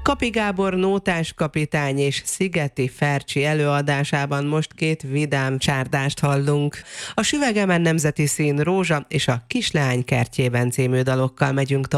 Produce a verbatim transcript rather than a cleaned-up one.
Kapi Gábor nótás kapitány és Szigeti Fercsi előadásában most két vidám csárdást hallunk. A Süvegemen Nemzeti Szín Rózsa és a Kisleány kertjében című dalokkal megyünk tovább.